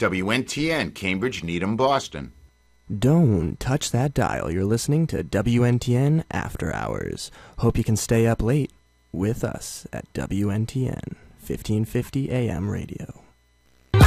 WNTN, Cambridge, Needham, Boston. Don't touch that dial. You're listening to WNTN After Hours. Hope you can stay up late with us at WNTN 1550 AM radio.